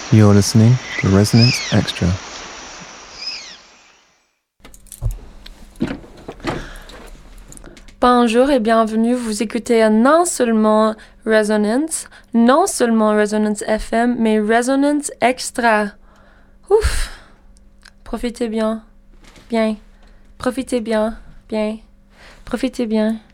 You're listening to Resonance Extra. Bonjour et bienvenue, vous écoutez non seulement Resonance FM, mais Resonance Extra. Ouf! Profitez bien, profitez bien, profitez bien.